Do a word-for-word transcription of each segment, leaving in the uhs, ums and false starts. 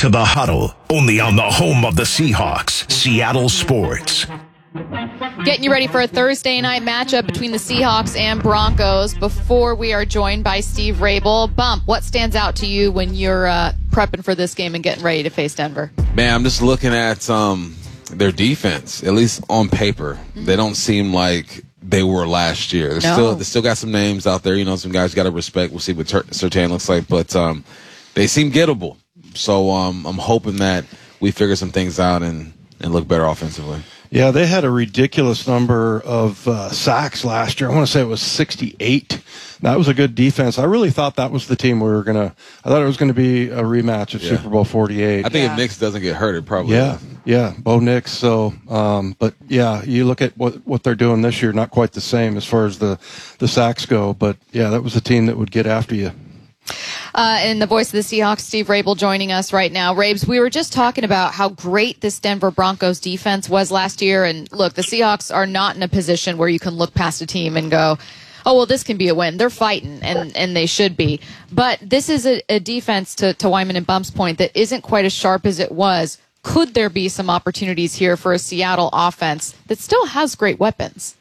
to The Huddle, only on the home of the Seahawks, Seattle Sports. Getting you ready for a Thursday night matchup between the Seahawks and Broncos. Before we are joined by Steve Rabel, Bump, what stands out to you when you're uh, prepping for this game and getting ready to face Denver? Man, I'm just looking at um, their defense, at least on paper. Mm-hmm. They don't seem like they were last year. They're no. still, they still got some names out there. You know, some guys you got to respect. We'll see what Tur- Surtain looks like, but um, they seem gettable. So um, I'm hoping that we figure some things out and, and look better offensively. Yeah, they had a ridiculous number of uh, sacks last year. I want to say it was sixty-eight. That was a good defense. I really thought that was the team we were going to – I thought it was going to be a rematch of yeah. Super Bowl forty-eight. I think yeah. if Nix doesn't get hurt, it probably Yeah, is. yeah, Bo Nix. So, um, but, yeah, you look at what what they're doing this year, not quite the same as far as the, the sacks go. But, yeah, that was a team that would get after you. Uh, and the voice of the Seahawks, Steve Rabel, joining us right now. Rabes, we were just talking about how great this Denver Broncos defense was last year. And look, the Seahawks are not in a position where you can look past a team and go, oh, well, this can be a win. They're fighting, and, and they should be. But this is a, a defense, to, to Wyman and Bump's point, that isn't quite as sharp as it was. Could there be some opportunities here for a Seattle offense that still has great weapons?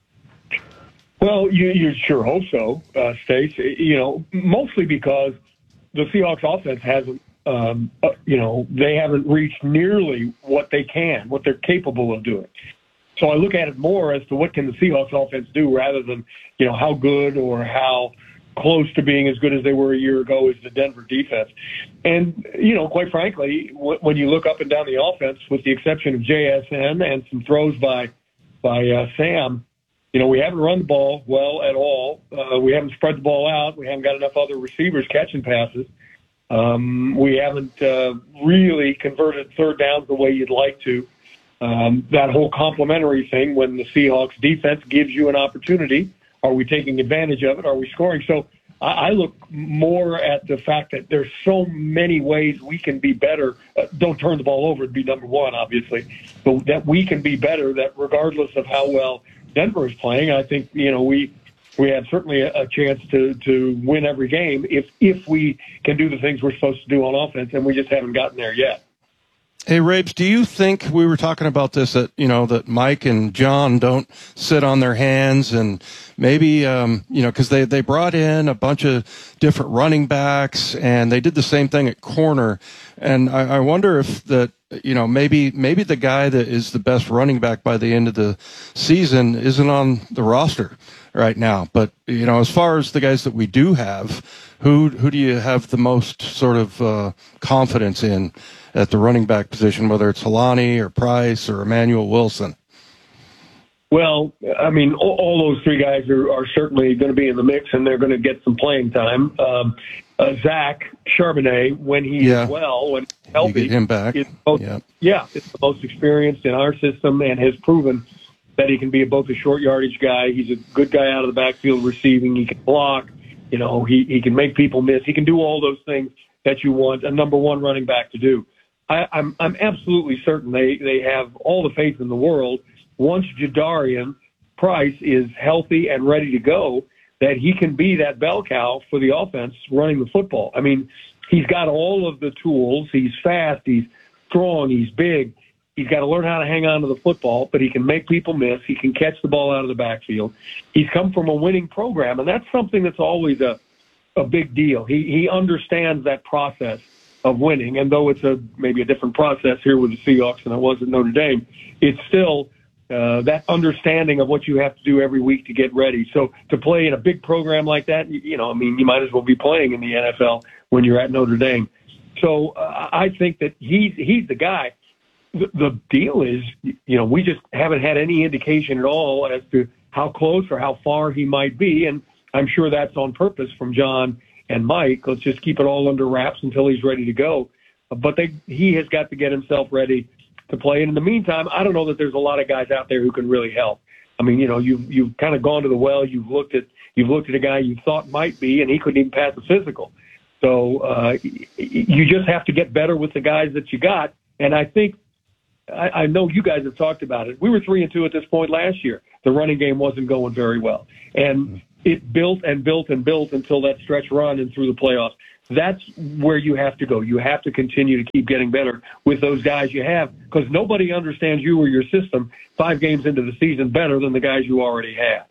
Well, you, you sure hope so, uh, Stace. You know, mostly because the Seahawks offense hasn't, um, uh, you know, they haven't reached nearly what they can, what they're capable of doing. So I look at it more as to what can the Seahawks offense do rather than, you know, how good or how close to being as good as they were a year ago is the Denver defense. And, you know, quite frankly, w- when you look up and down the offense, with the exception of J S N and some throws by, by uh, Sam, you know, we haven't run the ball well at all. Uh, we haven't spread the ball out. We haven't got enough other receivers catching passes. Um, we haven't uh, really converted third downs the way you'd like to. Um, that whole complimentary thing, when the Seahawks defense gives you an opportunity, are we taking advantage of it? Are we scoring? So I, I look more at the fact that there's so many ways we can be better. Uh, don't turn the ball over, it'd be number one, obviously. But that we can be better, that regardless of how well Denver is playing, I think, you know, we we have certainly a, a chance to, to win every game if if we can do the things we're supposed to do on offense, and we just haven't gotten there yet. Hey, Rabes, do you think, we were talking about this, that, you know, that Mike and John don't sit on their hands, and maybe, um, you know, because they, they brought in a bunch of different running backs, and they did the same thing at corner, and I, I wonder if that, you know, maybe maybe the guy that is the best running back by the end of the season isn't on the roster right now. But, you know, as far as the guys that we do have, who who do you have the most sort of uh, confidence in at the running back position, whether it's Helani or Price or Emmanuel Wilson? Well, I mean, all, all those three guys are, are certainly going to be in the mix, and they're going to get some playing time. Um, uh, Zach Charbonnet, when he's yeah. well, when he's healthy, you get him back. Is most, yeah. yeah, it's the most experienced in our system and has proven that he can be both a short yardage guy. He's a good guy out of the backfield receiving. He can block. You know, he, he can make people miss. He can do all those things that you want a number one running back to do. I, I'm I'm absolutely certain they, they have all the faith in the world. Once Jadarian Price is healthy and ready to go, that he can be that bell cow for the offense running the football. I mean, he's got all of the tools. He's fast. He's strong. He's big. He's got to learn how to hang on to the football, but he can make people miss. He can catch the ball out of the backfield. He's come from a winning program, and that's something that's always a, a big deal. He he understands that process of winning, and though it's a maybe a different process here with the Seahawks than it was at Notre Dame, it's still uh, that understanding of what you have to do every week to get ready. So to play in a big program like that, you know, I mean, you might as well be playing in the N F L when you're at Notre Dame. So uh, I think that he's he's the guy. The, the deal is, you know, we just haven't had any indication at all as to how close or how far he might be, and I'm sure that's on purpose from John and Mike. Let's just keep it all under wraps until he's ready to go. But they, he has got to get himself ready to play. And in the meantime, I don't know that there's a lot of guys out there who can really help. I mean, you know, you've you've kind of gone to the well. You've looked at you've looked at a guy you thought might be, and he couldn't even pass a physical. So uh, you just have to get better with the guys that you got. And I think I, I know you guys have talked about it. We were three and two at this point last year. The running game wasn't going very well, and it built and built and built until that stretch run and through the playoffs. that's where you have to go. You have to continue to keep getting better with those guys you have, because nobody understands you or your system five games into the season better than the guys you already have.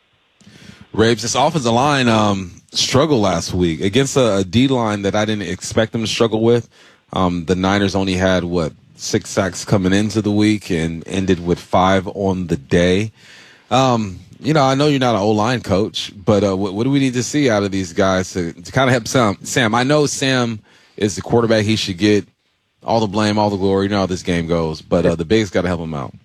Rabes, this offensive line um, struggled last week against a, a D line that I didn't expect them to struggle with. Um, the Niners only had, what, six sacks coming into the week and ended with five on the day. Um, you know, I know you're not an O-line coach, but uh, what, what do we need to see out of these guys to, to kind of help Sam? Sam, I know Sam is the quarterback. He should get all the blame, all the glory. You know how this game goes, but uh, the Bigs got to help him out.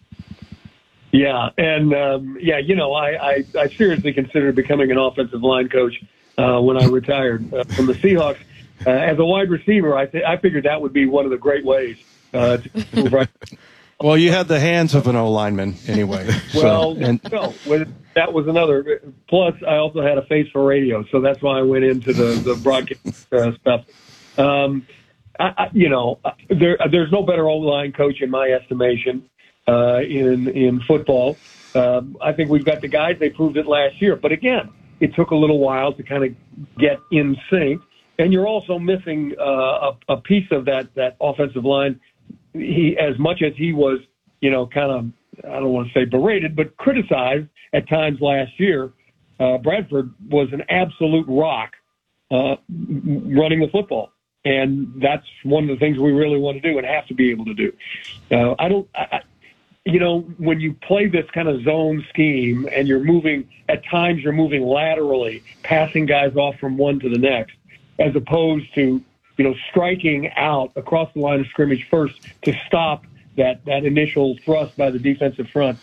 Yeah, and, um, yeah, you know, I, I, I seriously considered becoming an offensive line coach uh, when I retired uh, from the Seahawks. Uh, as a wide receiver, I, th- I figured that would be one of the great ways uh, to move right. Well, you had the hands of an O-lineman anyway. So, well, and, no, that was another. Plus, I also had a face for radio, so that's why I went into the, the broadcast uh, stuff. Um, I, I, you know, there, there's no better O-line coach in my estimation uh, in in football. Um, I think we've got the guys. They proved it last year. But again, it took a little while to kind of get in sync. And you're also missing uh, a, a piece of that, that offensive line. He, as much as he was, you know, kind of, I don't want to say berated, but criticized at times last year, uh, Bradford was an absolute rock uh, running the football. And that's one of the things we really want to do and have to be able to do. Uh, I don't, I, you know, when you play this kind of zone scheme and you're moving, at times you're moving laterally, passing guys off from one to the next, as opposed to, you know, striking out across the line of scrimmage first to stop that, that initial thrust by the defensive front.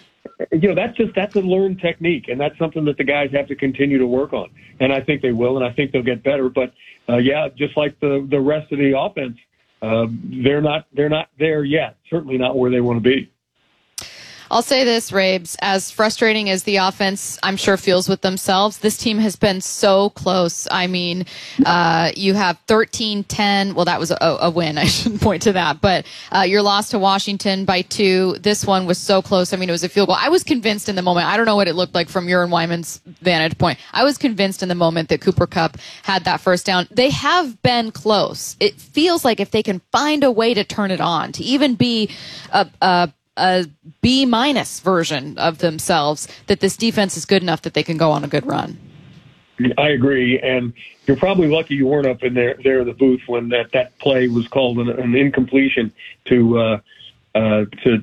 You know, that's just, that's a learned technique, and that's something that the guys have to continue to work on. And I think they will, and I think they'll get better. But, uh, yeah, just like the, the rest of the offense, uh, they're not, they're not there yet, certainly not where they want to be. I'll say this, Rabes, as frustrating as the offense, I'm sure, feels with themselves, this team has been so close. I mean, uh, you have thirteen ten. Well, that was a, a win. I shouldn't point to that. But uh, your loss to Washington by two. This one was so close. I mean, it was a field goal. I was convinced in the moment. I don't know what it looked like from Aaron Wyman's vantage point. I was convinced in the moment that Cooper Kupp had that first down. They have been close. It feels like if they can find a way to turn it on, to even be a, a a B minus version of themselves, that this defense is good enough that they can go on a good run. I agree, and you're probably lucky you weren't up in there, there in the booth when that, that play was called an, an incompletion to uh, uh, to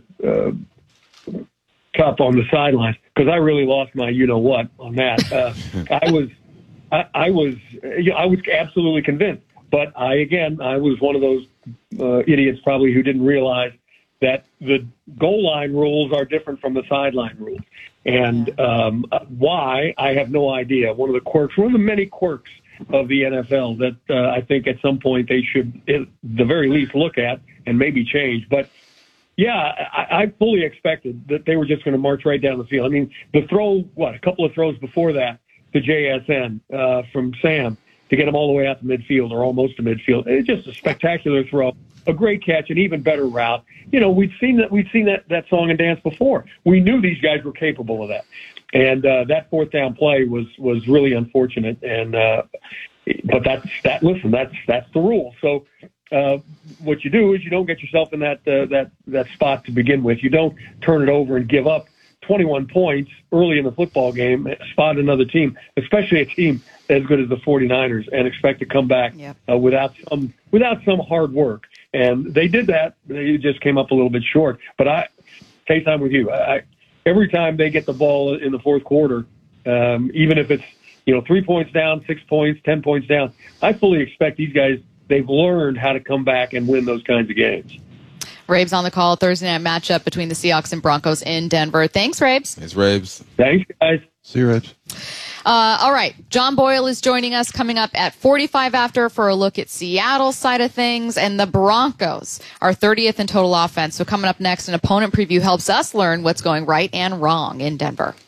uh, Kupp on the sidelines, because I really lost my you know what on that. Uh, I was I, I was you know, I was absolutely convinced, but I again I was one of those uh, idiots probably who didn't realize that the goal line rules are different from the sideline rules. And um, why, I have no idea. One of the quirks, one of the many quirks of the N F L that uh, I think at some point they should, at the very least, look at and maybe change. But, yeah, I, I fully expected that they were just going to march right down the field. I mean, the throw, what, a couple of throws before that to J S N uh, from Sam to get him all the way out to midfield or almost to midfield. It's just a spectacular throw. A great catch, an even better route. You know, we'd seen that we'd seen that, that song and dance before. We knew these guys were capable of that. And uh, that fourth down play was was really unfortunate. And uh, but that's that. Listen, that's that's the rule. So uh, what you do is you don't get yourself in that uh, that that spot to begin with. You don't turn it over and give up twenty-one points early in the football game, spot another team, especially a team as good as the 49ers, and expect to come back yep. uh, without some without some hard work. And they did that. They just came up a little bit short. But I, case I'm with you. I, every time they get the ball in the fourth quarter, um, even if it's you know three points down, six points, ten points down, I fully expect these guys. They've learned how to come back and win those kinds of games. Rabes on the call. Thursday night matchup between the Seahawks and Broncos in Denver. Thanks, Rabes. Thanks, Rabes. Thanks, guys. See you, Rabes. Uh, all right. John Boyle is joining us coming up at forty-five after for a look at Seattle's side of things, and the Broncos are thirtieth in total offense. So coming up next, an opponent preview helps us learn what's going right and wrong in Denver.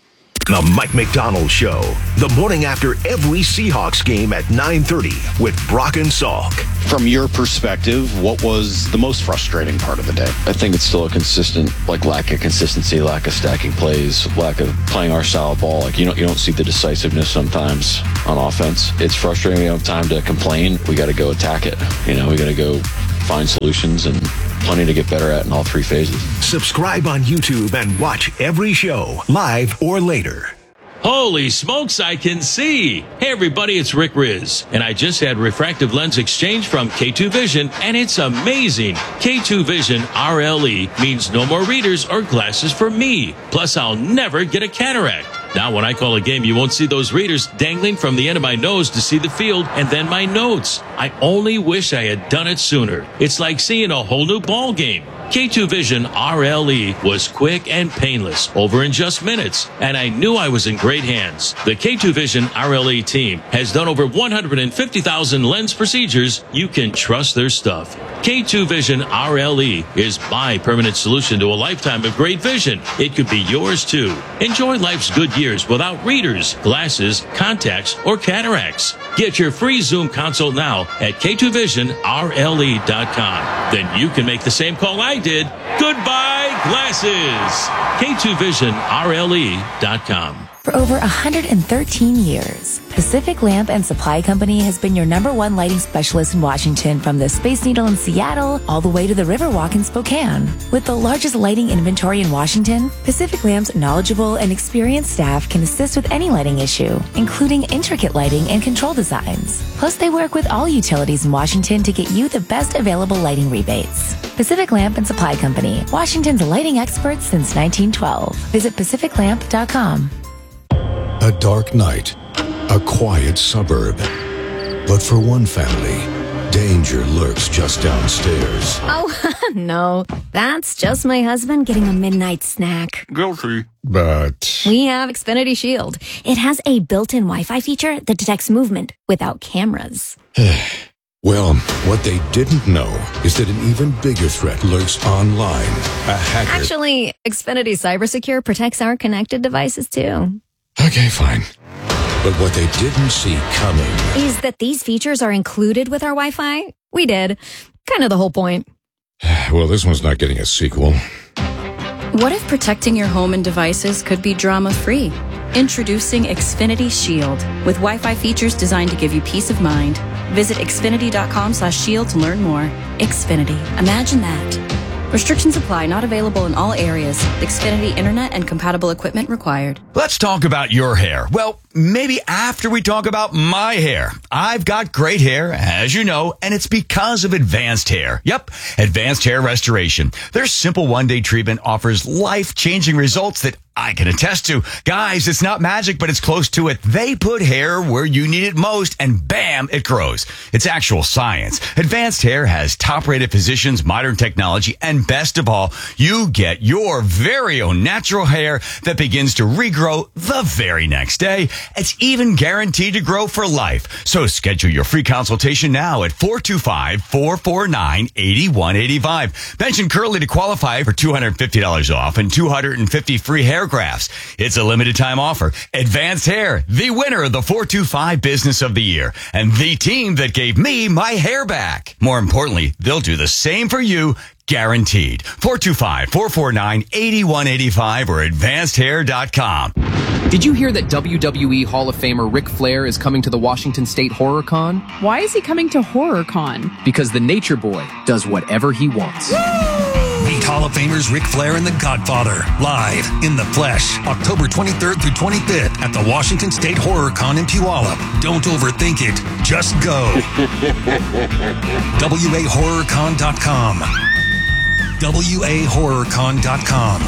The Mike McDonald Show, the morning after every Seahawks game at nine thirty with Brock and Salk. From your perspective, what was the most frustrating part of the day? I think it's still a consistent, like lack of consistency, lack of stacking plays, lack of playing our style of ball. Like you don't, you don't see the decisiveness sometimes on offense. It's frustrating. We don't have time to complain. We got to go attack it. You know, we got to go find solutions and plenty to get better at in all three phases. Subscribe on YouTube and watch every show, live or later. Holy smokes, I can see. Hey everybody, it's Rick Riz, and I just had refractive lens exchange from K two Vision, and it's amazing. K two Vision R L E means no more readers or glasses for me. Plus, I'll never get a cataract. Now, when I call a game, you won't see those readers dangling from the end of my nose to see the field and then my notes. I only wish I had done it sooner. It's like seeing a whole new ball game. K two Vision R L E was quick and painless, over in just minutes, and I knew I was in great hands. The K two Vision R L E team has done over one hundred fifty thousand lens procedures. You can trust their stuff. K two Vision R L E is my permanent solution to a lifetime of great vision. It could be yours too. Enjoy life's good years without readers, glasses, contacts, or cataracts. Get your free Zoom consult now at K two vision R L E dot com. Then you can make the same call I did. Goodbye, glasses. K two vision R L E dot com. For over one hundred thirteen years, Pacific Lamp and Supply Company has been your number one lighting specialist in Washington, from the Space Needle in Seattle all the way to the Riverwalk in Spokane. With the largest lighting inventory in Washington, Pacific Lamp's knowledgeable and experienced staff can assist with any lighting issue, including intricate lighting and control designs. Plus, they work with all utilities in Washington to get you the best available lighting rebates. Pacific Lamp and Supply Company, Washington's lighting experts since nineteen twelve. Visit pacific lamp dot com. A dark night, a quiet suburb. But for one family, danger lurks just downstairs. Oh, no. That's just my husband getting a midnight snack. Guilty. But We have Xfinity Shield. It has a built-in Wi-Fi feature that detects movement without cameras. well, what they didn't know is that an even bigger threat lurks online. A hacker. Actually, Xfinity CyberSecure protects our connected devices, too. Okay, fine. But what they didn't see coming is that these features are included with our Wi-Fi. We did. Kind of the whole point. Well, this one's not getting a sequel. What if protecting your home and devices could be drama-free? Introducing Xfinity Shield, with Wi-Fi features designed to give you peace of mind. Visit xfinity dot com slash shield to learn more. Xfinity. Imagine that. Restrictions apply. Not available in all areas. Xfinity Internet and compatible equipment required. Let's talk about your hair. Well, maybe after we talk about my hair. I've got great hair, as you know, and it's because of Advanced Hair. Yep, Advanced Hair Restoration. Their simple one-day treatment offers life-changing results that I can attest to. Guys, it's not magic, but it's close to it. They put hair where you need it most, and bam, it grows. It's actual science. Advanced Hair has top-rated physicians, modern technology, and best of all, you get your very own natural hair that begins to regrow the very next day. It's even guaranteed to grow for life. So schedule your free consultation now at four two five, four four nine, eight one eight five. Mention Curly to qualify for two hundred fifty dollars off and two hundred fifty free hair grafts. It's a limited time offer. Advanced Hair, the winner of the four two five Business of the Year, and the team that gave me my hair back. More importantly, they'll do the same for you, guaranteed. four two five, four four nine, eight one eight five or advanced hair dot com. Did you hear that W W E Hall of Famer Ric Flair is coming to the Washington State Horror Con? Why is he coming to Horror Con? Because the Nature Boy does whatever he wants. Meet Hall of Famers Ric Flair and The Godfather, live in the flesh, October twenty-third through twenty-fifth at the Washington State Horror Con in Puyallup. Don't overthink it. Just go. W A horror con dot com. W A horror con dot com.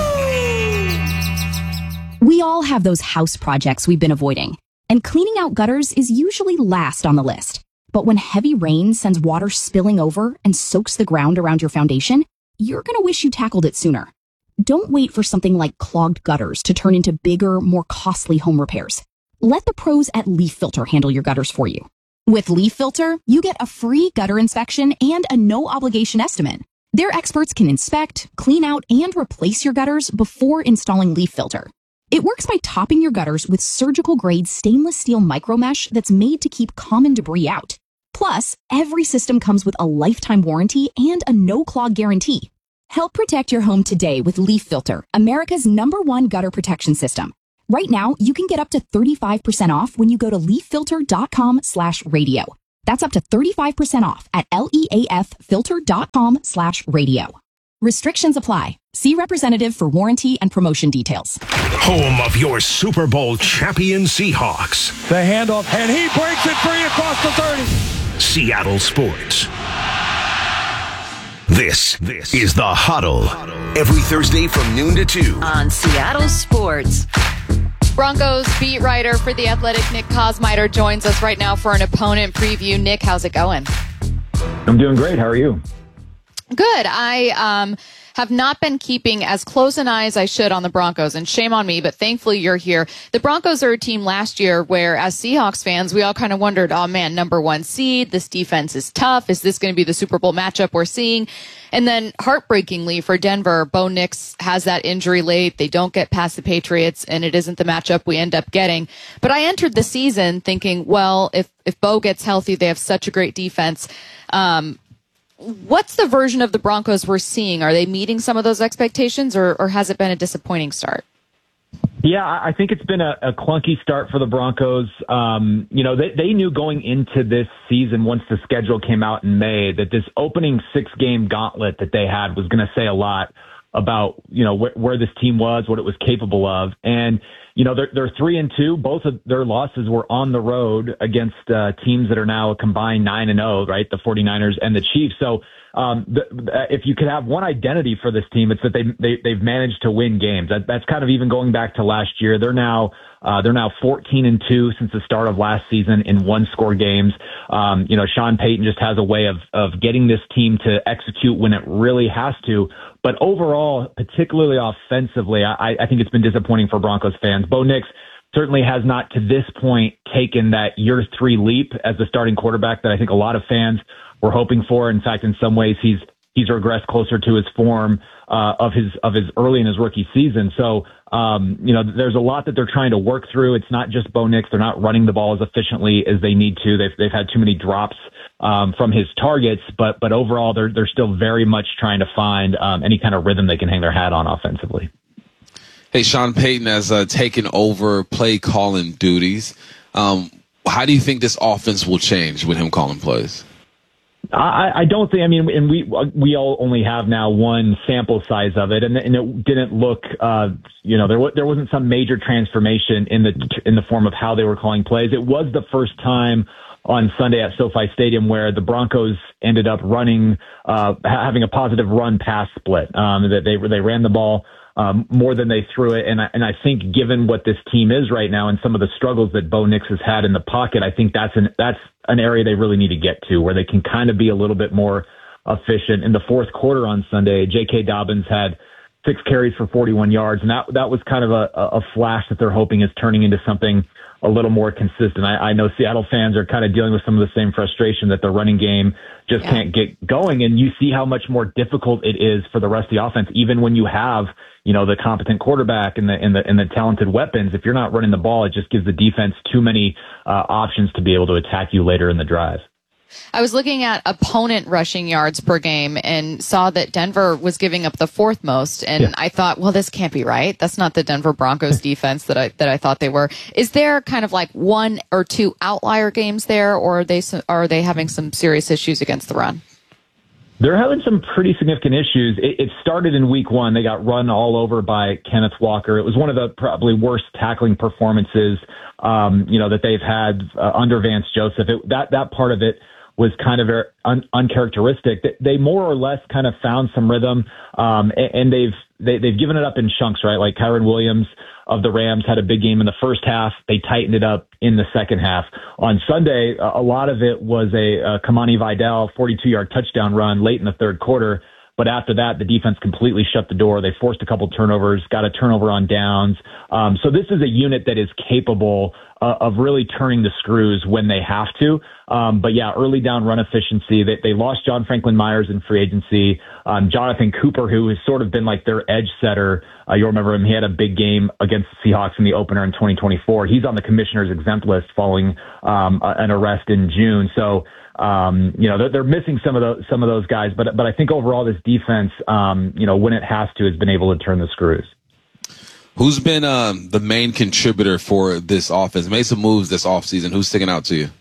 We all have those house projects we've been avoiding, and cleaning out gutters is usually last on the list. But when heavy rain sends water spilling over and soaks the ground around your foundation, you're going to wish you tackled it sooner. Don't wait for something like clogged gutters to turn into bigger, more costly home repairs. Let the pros at Leaf Filter handle your gutters for you. With Leaf Filter, you get a free gutter inspection and a no-obligation estimate. Their experts can inspect, clean out, and replace your gutters before installing Leaf Filter. It works by topping your gutters with surgical-grade stainless steel micromesh that's made to keep common debris out. Plus, every system comes with a lifetime warranty and a no-clog guarantee. Help protect your home today with Leaf Filter, America's number one gutter protection system. Right now, you can get up to thirty-five percent off when you go to leaffilter.com slash radio. That's up to thirty-five percent off at leaffilter.com slash radio. Restrictions apply. See representative for warranty and promotion details. Home of your Super Bowl champion Seahawks. The handoff, and he breaks it free across the thirty. Seattle Sports. This, this is The Huddle. Every Thursday from noon to two. On Seattle Sports. Broncos beat writer for The Athletic, Nick Kosmider, joins us right now for an opponent preview. Nick, how's it going? I'm doing great. How are you? Good. I um, have not been keeping as close an eye as I should on the Broncos, and shame on me, but thankfully you're here. The Broncos are a team last year where, as Seahawks fans, we all kind of wondered, oh man, number one seed, this defense is tough. Is this going to be the Super Bowl matchup we're seeing? And then, heartbreakingly for Denver, Bo Nix has that injury late. They don't get past the Patriots, and it isn't the matchup we end up getting. But I entered the season thinking, well, if, if Bo gets healthy, they have such a great defense. Um, What's the version of the Broncos we're seeing? Are they meeting some of those expectations, or, or has it been a disappointing start? Yeah, I think it's been a, a clunky start for the Broncos. Um, you know, they, they knew going into this season, once the schedule came out in May, that this opening six-game gauntlet that they had was going to say a lot about, you know, wh- where this team was, what it was capable of. And, you know, they're, they're three and two. Both of their losses were on the road against uh, teams that are now a combined nine and oh, right? The 49ers and the Chiefs. So um, the, if you could have one identity for this team, it's that they, they, they've managed to win games. That, that's kind of even going back to last year. They're now Uh, they're now fourteen and two since the start of last season in one score games. Um, you know, Sean Payton just has a way of, of getting this team to execute when it really has to. But overall, particularly offensively, I, I think it's been disappointing for Broncos fans. Bo Nix certainly has not to this point taken that year three leap as the starting quarterback that I think a lot of fans were hoping for. In fact, in some ways, he's he's regressed closer to his form uh, of his of his early in his rookie season. So, um, you know, there's a lot that they're trying to work through. It's not just Bo Nix. They're not running the ball as efficiently as they need to. They've they've had too many drops um, from his targets, but but overall, they're they're still very much trying to find um, any kind of rhythm they can hang their hat on offensively. Hey, Sean Payton has uh, taken over play calling duties. Um, how do you think this offense will change with him calling plays? I, I don't think. I mean, and we we all only have now one sample size of it, and, and it didn't look. Uh, you know, there w- there wasn't some major transformation in the in the form of how they were calling plays. It was the first time on Sunday at SoFi Stadium where the Broncos ended up running, uh, having a positive run pass split. Um, that they they ran the ball um, more than they threw it, and I, and I think given what this team is right now and some of the struggles that Bo Nix has had in the pocket, I think that's an that's an area they really need to get to where they can kind of be a little bit more efficient. In the fourth quarter on Sunday, J K. Dobbins had six carries for forty-one yards, and that that was kind of a, a flash that they're hoping is turning into something a little more consistent. I, I know Seattle fans are kind of dealing with some of the same frustration that the running game just yeah. can't get going, and you see how much more difficult it is for the rest of the offense, even when you have, you know, the competent quarterback and the and the and the talented weapons. If you're not running the ball, it just gives the defense too many uh, options to be able to attack you later in the drive. I was looking at opponent rushing yards per game and saw that Denver was giving up the fourth most. And yeah. I thought, well, this can't be right. That's not the Denver Broncos defense that I that I thought they were. Is there kind of like one or two outlier games there, or are they are they having some serious issues against the run? They're having some pretty significant issues. It, it started in week one. They got run all over by Kenneth Walker. It was one of the probably worst tackling performances, um, you know, that they've had uh, under Vance Joseph. It, that that part of it was kind of un- uncharacteristic. They more or less kind of found some rhythm, um, and, and they've they, they've given it up in chunks, right? Like Kyren Williams of the Rams had a big game in the first half. They tightened it up in the second half. On Sunday, a lot of it was a, a Kamani Vidal forty-two yard touchdown run late in the third quarter. But after that, the defense completely shut the door. They forced a couple turnovers, got a turnover on downs. Um, so this is a unit that is capable uh, of really turning the screws when they have to. Um, but yeah, early down run efficiency. They, they lost John Franklin Myers in free agency. Um, Jonathan Cooper, who has sort of been like their edge setter. Uh, you'll remember him. He had a big game against the Seahawks in the opener in twenty twenty-four. He's on the commissioner's exempt list following um, an arrest in June. So, Um, you know, they're, they're missing some of those, some of those guys, but, but I think overall this defense, um, you know, when it has to, has been able to turn the screws. Who's been, um, the main contributor for this offense? Made some moves this offseason. Who's sticking out to you?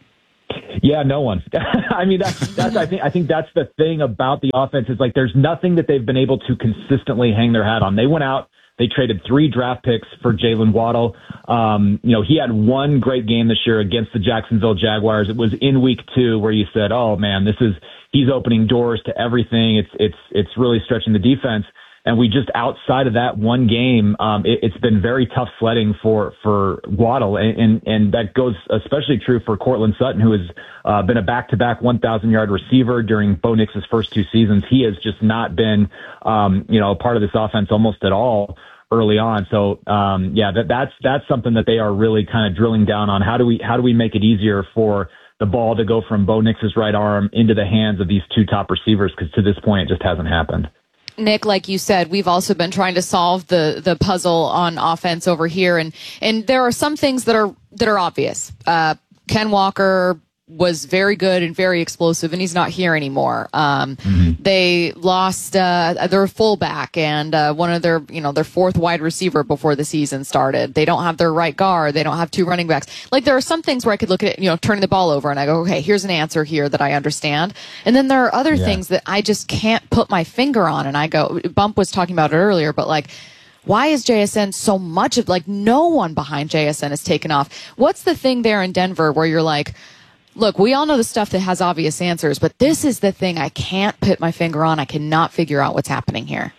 Yeah, no one. I mean, that's, that's, I think, I think that's the thing about the offense is like, there's nothing that they've been able to consistently hang their hat on. They went out, they traded three draft picks for Jalen Waddle. Um, you know, he had one great game this year against the Jacksonville Jaguars. It was in week two where you said, oh man, this is, he's opening doors to everything. It's, it's, it's really stretching the defense. And we just, outside of that one game, um, it, it's been very tough sledding for, for Waddle. And, and, and that goes especially true for Cortland Sutton, who has uh, been a back-to-back one thousand yard receiver during Bo Nix's first two seasons. He has just not been, um, you know, a part of this offense almost at all early on. So, um, yeah, that, that's, that's something that they are really kind of drilling down on. How do we, how do we make it easier for the ball to go from Bo Nix's right arm into the hands of these two top receivers? Because to this point, it just hasn't happened. Nick, like you said, we've also been trying to solve the the puzzle on offense over here, and and there are some things that are that are obvious. Uh, Ken Walker was very good and very explosive, and he's not here anymore. Um, mm-hmm. They lost uh, their fullback and uh, one of their, you know, their fourth wide receiver before the season started. They don't have their right guard. They don't have two running backs. Like, there are some things where I could look at it, you know, turning the ball over, and I go, okay, here's an answer here that I understand. And then there are other yeah. things that I just can't put my finger on, and I go, Bump was talking about it earlier, but like, why is J S N so much of, like, no one behind J S N is taken off? What's the thing there in Denver where you're like, look, we all know the stuff that has obvious answers, but this is the thing I can't put my finger on. I cannot figure out what's happening here.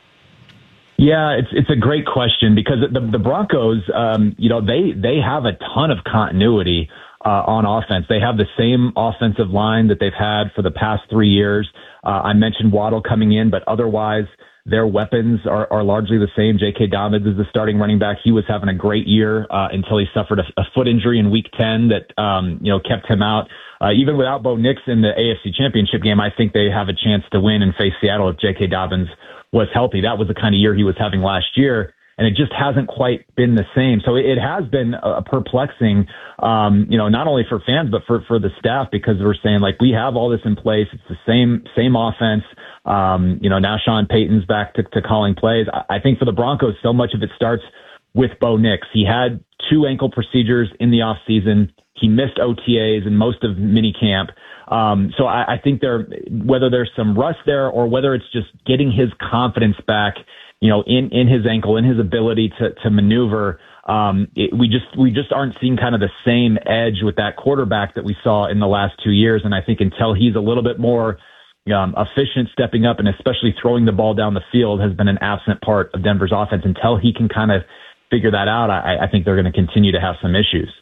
Yeah, it's it's a great question because the the Broncos, um, you know, they they have a ton of continuity uh, on offense. They have the same offensive line that they've had for the past three years. Uh, I mentioned Waddle coming in, but otherwise their weapons are, are largely the same. J K. Dobbins is the starting running back. He was having a great year uh, until he suffered a, a foot injury in week ten that um, you know kept him out. Uh, even without Bo Nix in the A F C Championship game, I think they have a chance to win and face Seattle if J K. Dobbins was healthy. That was the kind of year he was having last year, and it just hasn't quite been the same. So it, it has been a perplexing, um, you know, not only for fans but for for the staff, because we're saying, like, we have all this in place. It's the same same offense. Um, you know, now Sean Payton's back to, to calling plays. I, I think for the Broncos, so much of it starts with Bo Nix. He had two ankle procedures in the off season. He missed O T As and most of minicamp. Um, so I, I think there, whether there's some rust there or whether it's just getting his confidence back, you know, in, in his ankle, in his ability to, to maneuver, um, it, we just, we just aren't seeing kind of the same edge with that quarterback that we saw in the last two years. And I think until he's a little bit more um, efficient stepping up and especially throwing the ball down the field has been an absent part of Denver's offense. Until he can kind of figure that out, I, I think they're going to continue to have some issues.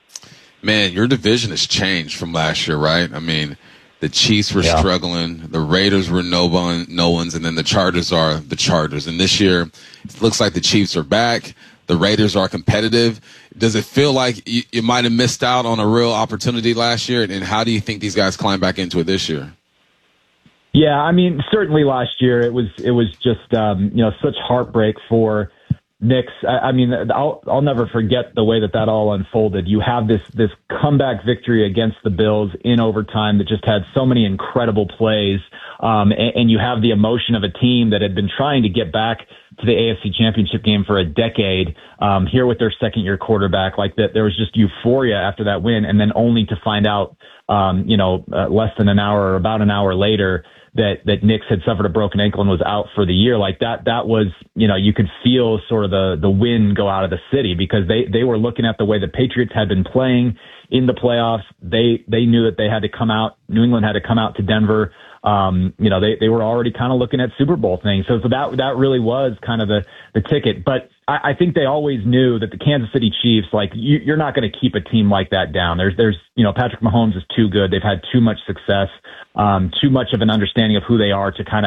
Man, your division has changed from last year, right? I mean, the Chiefs were yeah. struggling, the Raiders were no one, no ones, and then the Chargers are the Chargers. And this year, it looks like the Chiefs are back. The Raiders are competitive. Does it feel like you, you might have missed out on a real opportunity last year? And how do you think these guys climb back into it this year? Yeah, I mean, certainly last year it was it was just um, you know such heartbreak for Knicks. I, I mean, I'll I'll never forget the way that that all unfolded. You have this this comeback victory against the Bills in overtime that just had so many incredible plays, um, and, and you have the emotion of a team that had been trying to get back to the A F C Championship game for a decade. Um, here with their second year quarterback, like that, there was just euphoria after that win, and then only to find out, um, you know, uh, less than an hour or about an hour later, that, that Knicks had suffered a broken ankle and was out for the year. Like that, that was, you know, you could feel sort of the, the wind go out of the city because they, they were looking at the way the Patriots had been playing in the playoffs. They, they knew that they had to come out, New England had to come out to Denver. Um, you know, they, they were already kind of looking at Super Bowl things. So, so that, that really was kind of the, the ticket. But I, I think they always knew that the Kansas City Chiefs, like you, you're not going to keep a team like that down. There's, there's, you know, Patrick Mahomes is too good. They've had too much success, um, too much of an understanding of who they are to kind of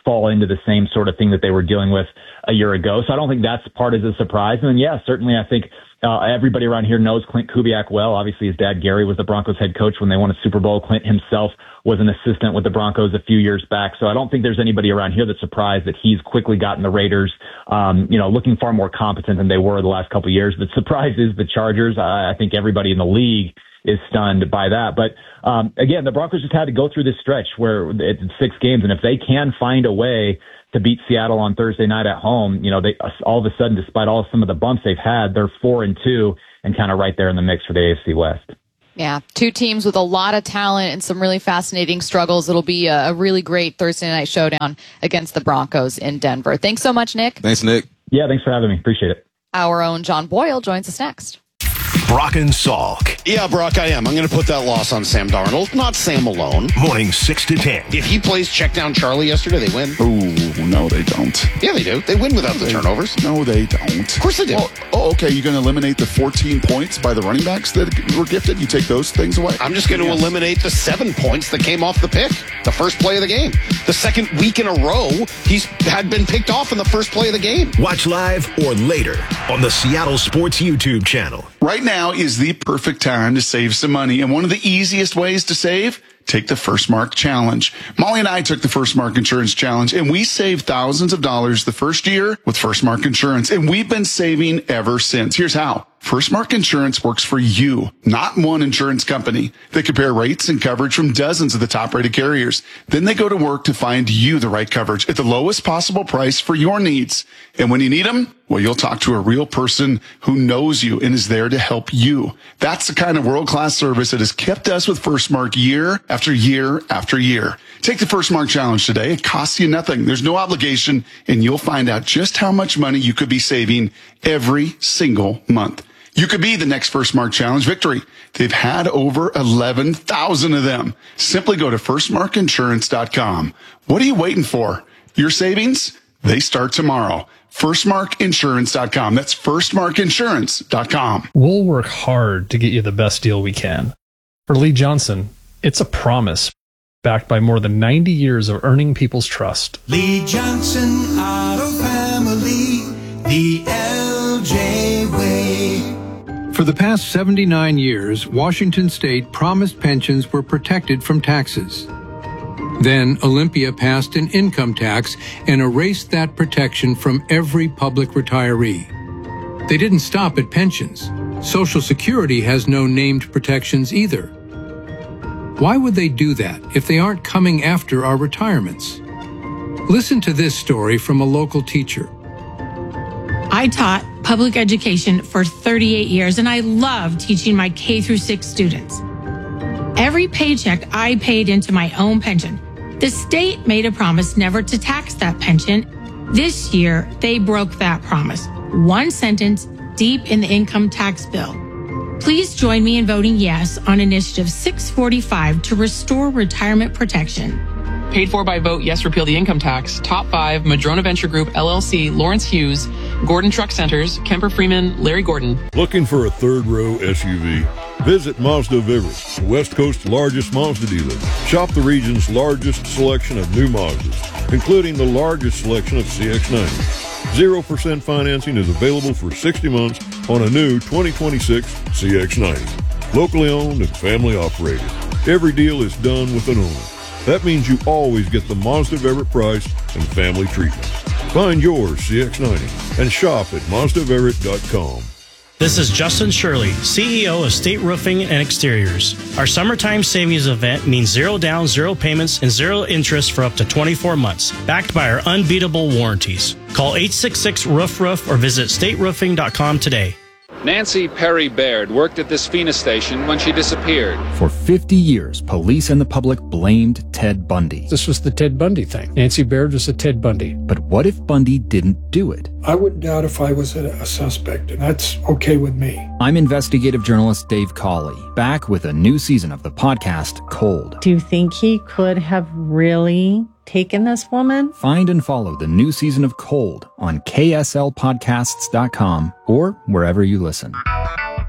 fall into the same sort of thing that they were dealing with a year ago. So I don't think that's part of the surprise. And then, yeah, certainly I think uh, everybody around here knows Clint Kubiak well. Obviously, his dad, Gary, was the Broncos head coach when they won a Super Bowl. Clint himself was an assistant with the Broncos a few years back. So I don't think there's anybody around here that's surprised that he's quickly gotten the Raiders, um, you know, looking far more competent than they were the last couple of years. The surprise is the Chargers. I, I think everybody in the league is stunned by that. But um, again, the Broncos just had to go through this stretch where it's six games. And if they can find a way to beat Seattle on Thursday night at home, you know, they all of a sudden, despite all some of the bumps they've had, they're four and two and kind of right there in the mix for the A F C West. Yeah, two teams with a lot of talent and some really fascinating struggles. It'll be a, a really great Thursday night showdown against the Broncos in Denver. Thanks so much, Nick. Thanks, Nick. Yeah, thanks for having me. Appreciate it. Our own John Boyle joins us next. Brock and Salk. Yeah, Brock, I am. I'm going to put that loss on Sam Darnold, not Sam alone. Morning six to ten. If he plays check down Charlie yesterday, they win. Ooh, no, they don't. Yeah, they do. They win without no, the they, turnovers. No, they don't. Of course they do. Well, oh, okay. You're going to eliminate the fourteen points by the running backs that were gifted? You take those things away? I'm just going to yes. eliminate the seven points that came off the pick, the first play of the game. The second week in a row, he's had been picked off in the first play of the game. Watch live or later on the Seattle Sports YouTube channel. Right now is the perfect time to save some money. And one of the easiest ways to save, take the First Mark Challenge. Molly and I took the First Mark Insurance Challenge, and we saved thousands of dollars the first year with First Mark Insurance, and we've been saving ever since. Here's how. First Mark Insurance works for you, not one insurance company. They compare rates and coverage from dozens of the top-rated carriers. Then they go to work to find you the right coverage at the lowest possible price for your needs. And when you need them, well, you'll talk to a real person who knows you and is there to help you. That's the kind of world-class service that has kept us with First Mark year after year after year. Take the First Mark Challenge today. It costs you nothing. There's no obligation, and you'll find out just how much money you could be saving every single month. You could be the next First Mark Challenge victory. They've had over eleven thousand of them. Simply go to first mark insurance dot com. What are you waiting for? Your savings? They start tomorrow. first mark insurance dot com. That's first mark insurance dot com. We'll work hard to get you the best deal we can. For Lee Johnson, it's a promise backed by more than ninety years of earning people's trust. Lee Johnson Auto Family, the L J way. For the past seventy-nine years, Washington State promised pensions were protected from taxes. Then Olympia passed an income tax and erased that protection from every public retiree. They didn't stop at pensions. Social Security has no named protections either. Why would they do that if they aren't coming after our retirements? Listen to this story from a local teacher. I taught public education for thirty-eight years, and I love teaching my K through six students. Every paycheck I paid into my own pension. The state made a promise never to tax that pension. This year, they broke that promise. One sentence deep in the income tax bill. Please join me in voting yes on Initiative six forty-five to restore retirement protection. Paid for by Vote Yes Repeal the Income Tax, Top five, Madrona Venture Group, L L C, Lawrence Hughes, Gordon Truck Centers, Kemper Freeman, Larry Gordon. Looking for a third row S U V? Visit Mazda of Everett, the West Coast's largest Mazda dealer. Shop the region's largest selection of new Mazdas, including the largest selection of C X ninety. zero percent financing is available for sixty months on a new twenty twenty-six C X ninety. Locally owned and family operated. Every deal is done with an owner. That means you always get the Mazda of Everett price and family treatment. Find yours C X ninety and shop at mazda of everett dot com. This is Justin Shirley, C E O of State Roofing and Exteriors. Our summertime savings event means zero down, zero payments, and zero interest for up to twenty-four months, backed by our unbeatable warranties. Call eight six six, roof roof or visit state roofing dot com today. Nancy Perry Baird worked at this Phoenix station when she disappeared. For fifty years, police and the public blamed Ted Bundy. This was the Ted Bundy thing. Nancy Baird was a Ted Bundy. But what if Bundy didn't do it? I wouldn't doubt if I was a, a suspect, and that's okay with me. I'm investigative journalist Dave Cawley, back with a new season of the podcast Cold. Do you think he could have really taken this woman? Find and follow the new season of Cold on K S L podcasts dot com or wherever you listen.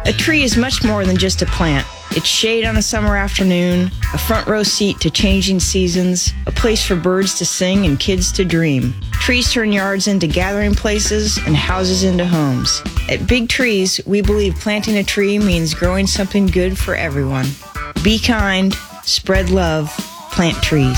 A tree is much more than just a plant. It's shade on a summer afternoon, a front row seat to changing seasons, a place for birds to sing and kids to dream. Trees turn yards into gathering places and houses into homes. At Big Trees, we believe planting a tree means growing something good for everyone. Be kind, spread love, plant trees.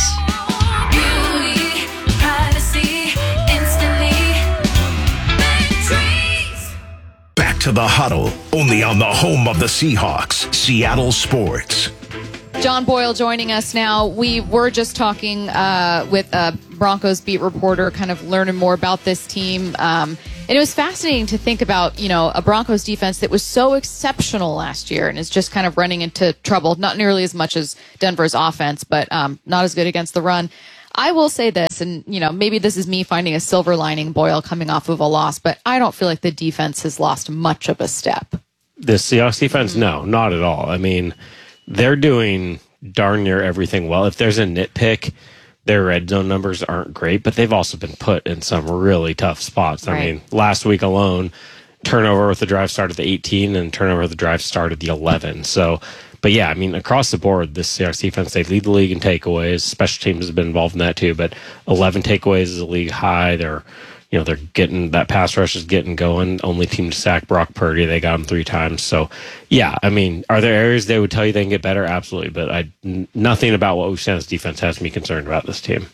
To the Huddle, only on the home of the Seahawks, Seattle Sports. John Boyle joining us now. We were just talking uh, with a Broncos beat reporter, kind of learning more about this team. Um, and it was fascinating to think about, you know, a Broncos defense that was so exceptional last year and is just kind of running into trouble, not nearly as much as Denver's offense, but um, not as good against the run. I will say this, and, you know, maybe this is me finding a silver lining, Boyle, coming off of a loss, but I don't feel like the defense has lost much of a step. The Seahawks defense? No, not at all. I mean, they're doing darn near everything well. If there's a nitpick, their red zone numbers aren't great, but they've also been put in some really tough spots. Right. I mean, last week alone, turnover with the drive started at the eighteen, and turnover with the drive started the eleven. So, but yeah, I mean, across the board, this Seahawks defense, they lead the league in takeaways. Special teams has been involved in that too, but eleven takeaways is a league high. They're, you know, they're getting, that pass rush is getting going. Only team to sack Brock Purdy. They got him three times. So, yeah, I mean, are there areas they would tell you they can get better? Absolutely. But I, n- nothing about what we've seen as defense has me concerned about this team.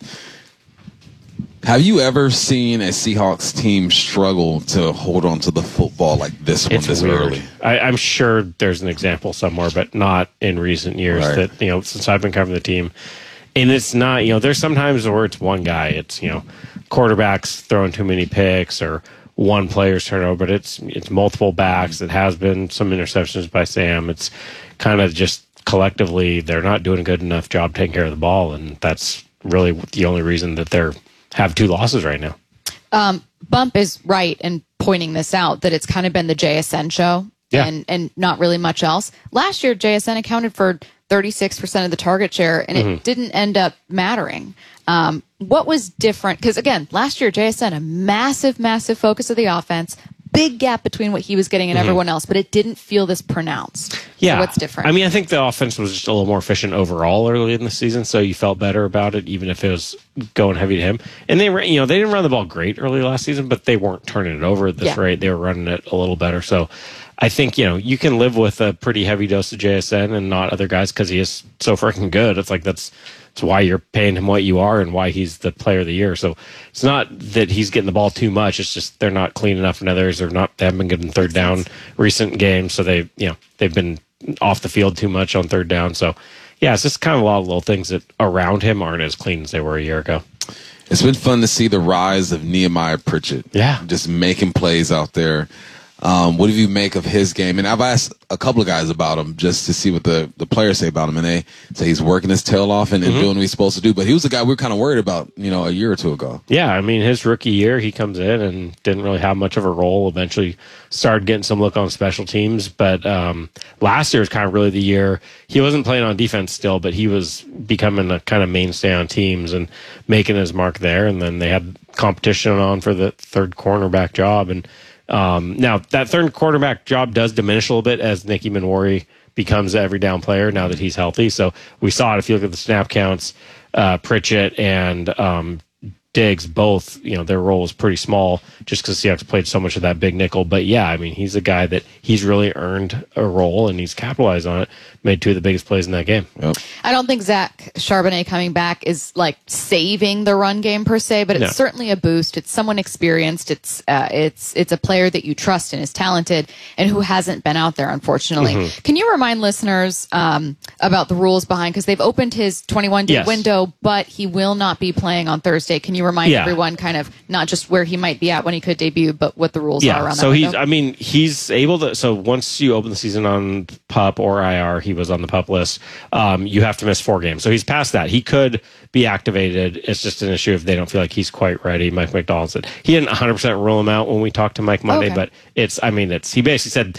Have you ever seen a Seahawks team struggle to hold on to the football like this one It's this weird. early? I, I'm sure there's an example somewhere, but not in recent years. Right. That, you know, since I've been covering the team, and it's not, you know, there's sometimes where it's one guy. It's, you know, quarterbacks throwing too many picks or one player's turnover, but it's it's multiple backs. It has been some interceptions by Sam. It's kind of just collectively they're not doing a good enough job taking care of the ball, and that's really the only reason that they're have two losses right now. Um, Bump is right in pointing this out, that it's kind of been the J S N show yeah. and, and not really much else. Last year, J S N accounted for thirty-six percent of the target share, and it Mm-hmm. didn't end up mattering. Um, what was different? Because, again, last year, J S N, a massive, massive focus of the offense, big gap between what he was getting and Mhm. everyone else, but it didn't feel this pronounced. Yeah. So what's different? I mean, I think the offense was just a little more efficient overall early in the season, so you felt better about it, even if it was going heavy to him. And they, you know, they didn't run the ball great early last season, but they weren't turning it over at this Yeah. rate. They were running it a little better. So I think, you know, you can live with a pretty heavy dose of J S N and not other guys because he is so freaking good. It's like that's it's why you're paying him what you are and why he's the player of the year. So it's not that he's getting the ball too much. It's just they're not clean enough in others. They're not. They haven't been good in third down recent games. So they, you know, they've been off the field too much on third down. So yeah, it's just kind of a lot of little things that around him aren't as clean as they were a year ago. It's been fun to see the rise of Nehemiah Pritchett. Yeah. Just making plays out there. Um, what do you make of his game? And I've asked a couple of guys about him just to see what the, the players say about him. And they say he's working his tail off and, and Mhm. doing what he's supposed to do. But he was the guy we were kind of worried about, you know, a year or two ago. Yeah, I mean, his rookie year, he comes in and didn't really have much of a role. Eventually started getting some look on special teams. But um, last year was kind of really the year. He wasn't playing on defense still, but he was becoming a kind of mainstay on teams and making his mark there. And then they had competition on for the third cornerback job. And um, now that third quarterback job does diminish a little bit as Nicky Manwari becomes an every down player now that he's healthy. So we saw it if you look at the snap counts, uh, Pritchett and um, Diggs, both, you know, their role was pretty small just because Seahawks played so much of that big nickel. But yeah, I mean, he's a guy that he's really earned a role and he's capitalized on it, made two of the biggest plays in that game. Yep. I don't think Zach Charbonnet coming back is like saving the run game per se, but it's No. certainly a boost. It's someone experienced. It's uh, it's it's a player that you trust and is talented and who hasn't been out there, unfortunately. Mhm. Can you remind listeners um, about the rules behind, because they've opened his twenty-one day Yes. window, but he will not be playing on Thursday. Can you remind Yeah. everyone kind of not just where he might be at when he could debut, but what the rules are around so that he's, window? I mean, he's able to. So once you open the season on PUP or I R, he was on the PUP list. Um, you have to miss four games. So he's past that. He could be activated. It's just an issue if they don't feel like he's quite ready. Mike McDonald said he didn't one hundred percent rule him out when we talked to Mike Monday, Okay. but it's. I mean, it's. He basically said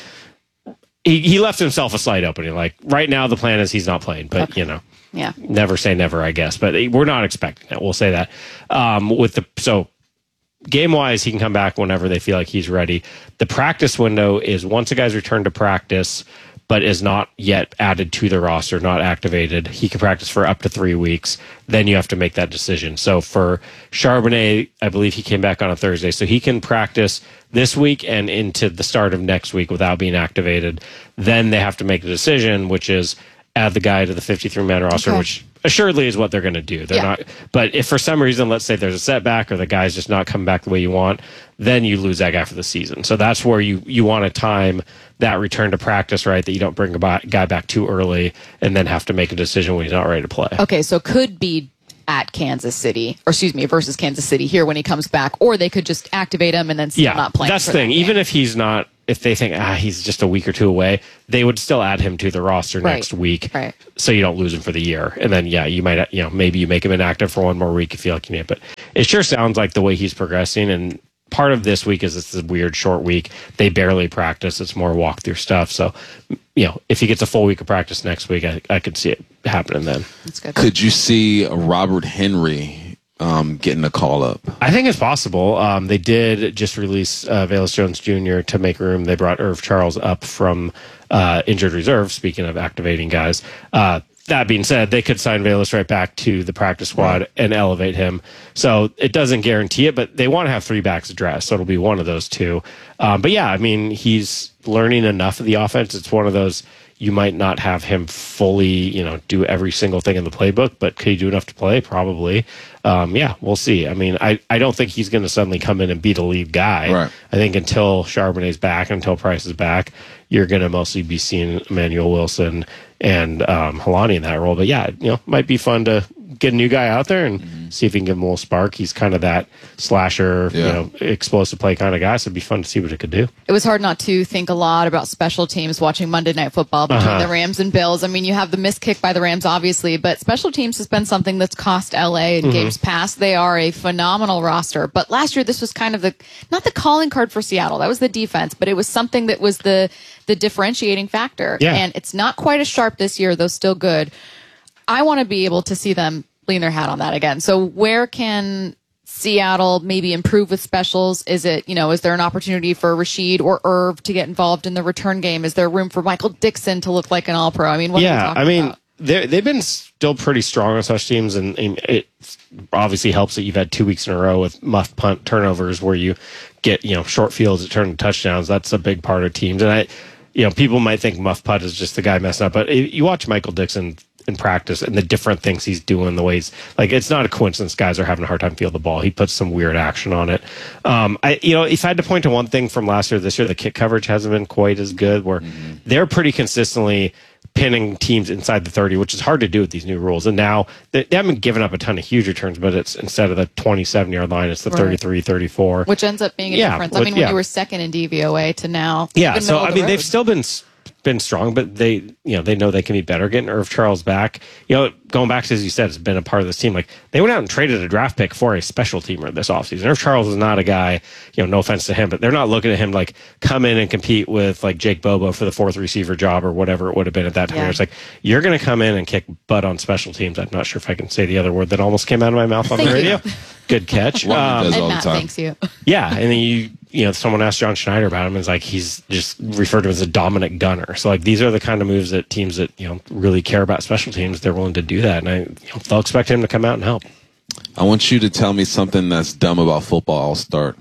he he left himself a slight opening. Like right now, the plan is he's not playing, but Okay. you know. Yeah. Never say never, I guess, but we're not expecting that. We'll say that. Um, with the so game wise, he can come back whenever they feel like he's ready. The practice window is once a guy's returned to practice, but is not yet added to the roster, not activated. He can practice for up to three weeks. Then you have to make that decision. So for Charbonnet, I believe he came back on a Thursday, so he can practice this week and into the start of next week without being activated. Then they have to make a decision, which is add the guy to the fifty-three man roster, Okay. which assuredly is what they're going to do. They're Yeah. not, but if for some reason, let's say there's a setback or the guy's just not coming back the way you want, then you lose that guy for the season. So that's where you, you want to time that return to practice, right? That you don't bring a ba- guy back too early and then have to make a decision when he's not ready to play. Okay, so could be at Kansas City, or excuse me, versus Kansas City here when he comes back, or they could just activate him and then still Yeah, not play. that's the thing. Even if he's not, if they think ah he's just a week or two away, they would still add him to the roster Right. next week, Right. so you don't lose him for the year. And then yeah, you might you know maybe you make him inactive for one more week if you feel like you need it. But it sure sounds like the way he's progressing. And part of this week is it's a weird short week. They barely practice. It's more walkthrough stuff. So you know if he gets a full week of practice next week, I, I could see it happening then. That's good. Could you see Robert Henry um, getting a call up? I think it's possible. Um, they did just release uh, Velus Jones Junior to make room. They brought Irv Charles up from uh, injured reserve, speaking of activating guys. Uh, that being said, they could sign Velus right back to the practice squad right. and elevate him. So it doesn't guarantee it, but they want to have three backs addressed, so it'll be one of those two. Um, but yeah, I mean, he's learning enough of the offense. It's one of those, you might not have him fully, you know, do every single thing in the playbook, but could he do enough to play? Probably. Um, yeah, we'll see. I mean, I, I don't think he's going to suddenly come in and be the lead guy. Right. I think until Charbonnet's back, until Price is back, you're going to mostly be seeing Emmanuel Wilson and um, Helani in that role. But yeah, you know, might be fun to get a new guy out there and mm-hmm. see if he can give him a little spark. He's kind of that slasher, yeah. you know, explosive play kind of guy. So it'd be fun to see what it could do. It was hard not to think a lot about special teams watching Monday Night Football between Uh-huh. the Rams and Bills. I mean, you have the missed kick by the Rams, obviously, but special teams has been something that's cost L A in Mhm. games past. They are a phenomenal roster. But last year, this was kind of the, not the calling card for Seattle. That was the defense, but it was something that was the, the differentiating factor. Yeah. And it's not quite as sharp this year, though still good. I want to be able to see them lean their hat on that again. So where can Seattle maybe improve with specials? Is it, you know, is there an opportunity for Rashid or Irv to get involved in the return game? Is there room for Michael Dixon to look like an all-pro? I mean, what are we yeah, talking I mean, about? they're- they've been still pretty strong on such teams, and, and it obviously helps that you've had two weeks in a row with muff punt turnovers where you get, you know, short fields that turn to touchdowns. That's a big part of teams. And I, you know, people might think muff punt is just the guy messing up, but if you watch Michael Dixon in practice and the different things he's doing, the ways, like, it's not a coincidence guys are having a hard time fielding the ball. He puts some weird action on it. Um, I, you know, if I had to point to one thing from last year, this year, the kick coverage hasn't been quite as good, where mm-hmm. they're pretty consistently pinning teams inside the thirty, which is hard to do with these new rules. And now they, they haven't given up a ton of huge returns, but it's instead of the twenty-seven yard line, it's the Right. thirty-three, thirty-four. Which ends up being a Yeah, difference. I which- mean, when yeah. you were second in D V O A to now. Yeah, even so middle I of mean, the they've road. still been s- been strong, but they, you know, they know they can be better. Getting Irv Charles back, you know, going back to, as you said, it's been a part of this team. Like, they went out and traded a draft pick for a special teamer this offseason. Irv Charles is not a guy, you know, no offense to him, but they're not looking at him like come in and compete with like Jake Bobo for the fourth receiver job or whatever it would have been at that time. Yeah. It's like, you're going to come in and kick butt on special teams. I'm not sure if I can say the other word that almost came out of my mouth on Thank the you. radio. Good catch. Lonnie does And all the Matt time. thanks you. Yeah, and then you you know, someone asked John Schneider about him, and it's like he's just referred to as a dominant gunner. So like these are the kind of moves that teams that, you know, really care about special teams, they're willing to do that, and I, you know, they'll expect him to come out and help. I want you to tell me something that's dumb about football. I'll start.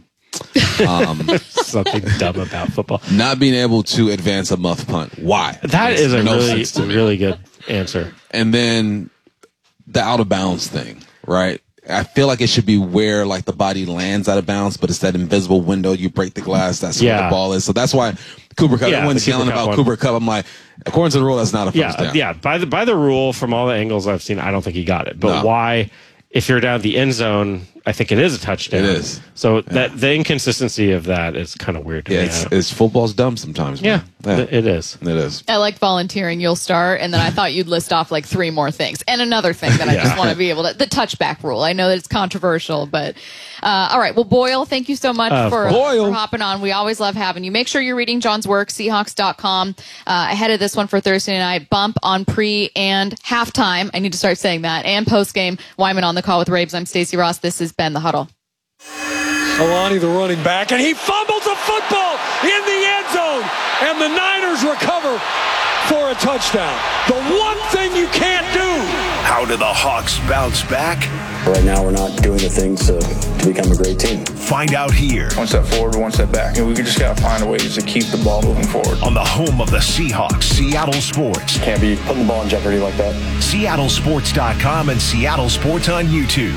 Um, Something dumb about football. not being able to advance a muff punt. Why? That Makes is a no really sense to me. really good answer. And then the out of bounds thing, right? I feel like it should be where like the body lands out of bounds, but it's that invisible window. You break the glass. That's where Yeah. the ball is. So that's why Cooper Cup. Yeah, Everyone's the Cooper yelling Kupp about one. Cooper Cup. I'm like, according to the rule, that's not a first Yeah, down. yeah. By the by the rule, from all the angles I've seen, I don't think he got it. But No. why? If you're down the end zone, I think it is a touchdown. It is. So that the inconsistency of that is kind of weird to Yeah, me. it's, I don't- it's football's dumb sometimes. yeah, man. th- it is. It is. I like volunteering. You'll start, and then I thought you'd list off like three more things, and another thing that I Yeah. just want to be able to. The touchback rule. I know that it's controversial, but uh, all right. Well, Boyle, thank you so much Uh, for, Boyle. for hopping on. We always love having you. Make sure you're reading John's work, Seahawks dot com. Uh, ahead of this one for Thursday night, bump on pre and halftime. I need to start saying that, and post game. Wyman on the call with Rabes. I'm Stacey Ross. This has been The Huddle. Alani, the running back, and he fumbles a football in the end zone, and the Niners recover for a touchdown. The one thing you can't do. How do the Hawks bounce back? Right now, we're not doing the things to, to become a great team. Find out here. One step forward, one step back. And we just got to find ways to keep the ball moving forward. On the home of the Seahawks, Seattle Sports. Can't be putting the ball in jeopardy like that. Seattle Sports dot com and Seattle Sports on YouTube.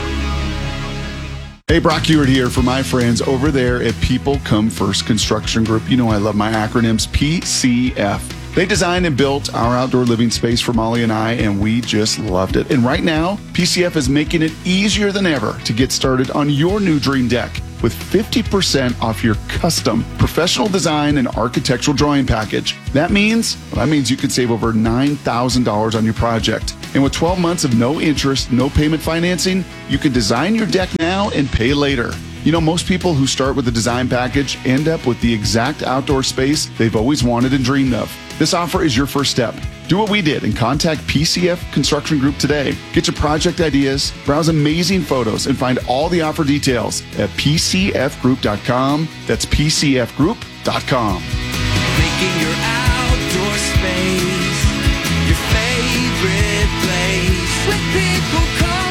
Hey, Brock Ewart here for my friends over there at People Come First Construction Group. You know I love my acronyms, P C F. They designed and built our outdoor living space for Molly and I, and we just loved it. And right now, P C F is making it easier than ever to get started on your new dream deck with fifty percent off your custom professional design and architectural drawing package. That means, well, that means you could save over nine thousand dollars on your project. And with twelve months of no interest, no payment financing, you can design your deck now and pay later. You know, most people who start with a design package end up with the exact outdoor space they've always wanted and dreamed of. This offer is your first step. Do what we did and contact P C F Construction Group today. Get your project ideas, browse amazing photos, and find all the offer details at P C F group dot com. That's P C F group dot com. Making your outdoor space your favorite place. With People Come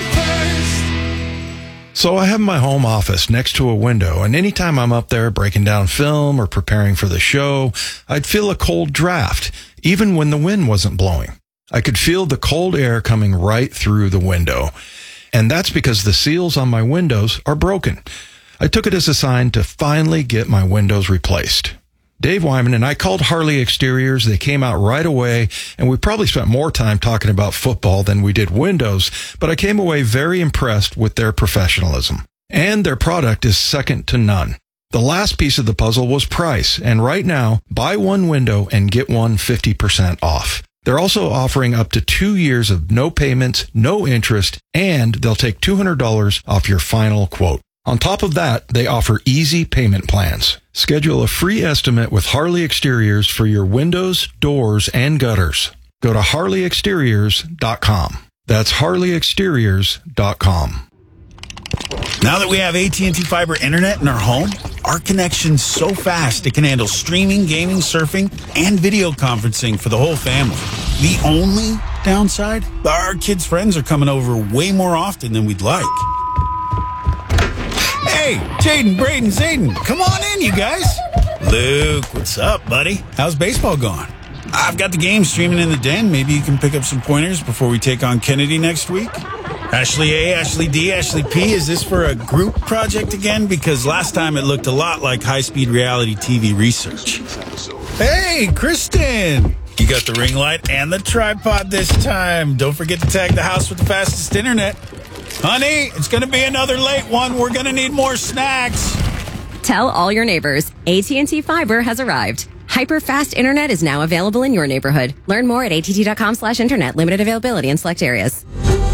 First. So I have my home office next to a window, and anytime I'm up there breaking down film or preparing for the show, I'd feel a cold draft, even when the wind wasn't blowing. I could feel the cold air coming right through the window. And that's because the seals on my windows are broken. I took it as a sign to finally get my windows replaced. Dave Wyman and I called Harley Exteriors. They came out right away, and we probably spent more time talking about football than we did windows, but I came away very impressed with their professionalism. And their product is second to none. The last piece of the puzzle was price, and right now, buy one window and get one fifty percent off. They're also offering up to two years of no payments, no interest, and they'll take two hundred dollars off your final quote. On top of that, they offer easy payment plans. Schedule a free estimate with Harley Exteriors for your windows, doors, and gutters. Go to Harley Exteriors dot com. That's Harley Exteriors dot com. Now that we have A T and T Fiber Internet in our home, our connection's so fast it can handle streaming, gaming, surfing, and video conferencing for the whole family. The only downside? Our kids' friends are coming over way more often than we'd like. Hey, Jaden, Braden, Zayden, come on in, you guys. Luke, what's up, buddy? How's baseball going? I've got the game streaming in the den. Maybe you can pick up some pointers before we take on Kennedy next week. Ashley A, Ashley D, Ashley P, is this for a group project again? Because last time it looked a lot like high-speed reality T V research. Hey, Kristen! You got the ring light and the tripod this time. Don't forget to tag the house with the fastest internet. Honey, it's going to be another late one. We're going to need more snacks. Tell all your neighbors, A T and T Fiber has arrived. Hyper-fast internet is now available in your neighborhood. Learn more at A T T dot com slash internet. Limited availability in select areas.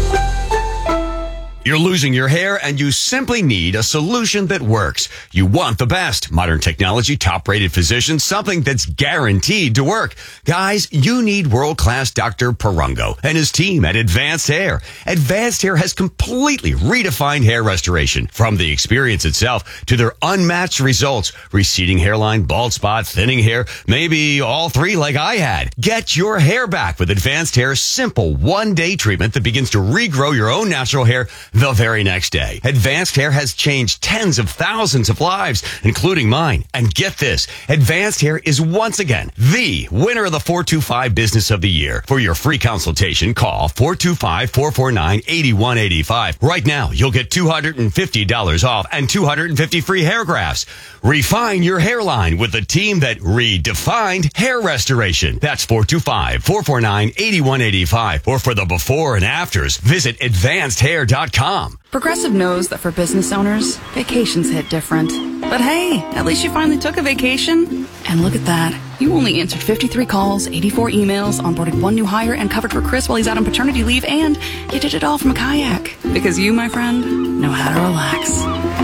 You're losing your hair and you simply need a solution that works. You want the best. Modern technology, top-rated physicians, something that's guaranteed to work. Guys, you need world-class Doctor Perungo and his team at Advanced Hair. Advanced Hair has completely redefined hair restoration. From the experience itself to their unmatched results. Receding hairline, bald spot, thinning hair, maybe all three like I had. Get your hair back with Advanced Hair's simple one-day treatment that begins to regrow your own natural hair the very next day. Advanced Hair has changed tens of thousands of lives, including mine. And get this, Advanced Hair is once again the winner of the four two five Business of the Year. For your free consultation, call four two five, four four nine, eight one eight five. Right now, you'll get two hundred fifty dollars off and two hundred fifty free hair grafts. Refine your hairline with the team that redefined hair restoration. That's four two five, four four nine, eight one eight five. Or for the before and afters, visit advanced hair dot com. Progressive knows that for business owners, vacations hit different. But hey, at least you finally took a vacation. And look at that. You only answered fifty-three calls, eighty-four emails, onboarded one new hire, and covered for Chris while he's out on paternity leave, and you did it all from a kayak. Because you, my friend, know how to relax.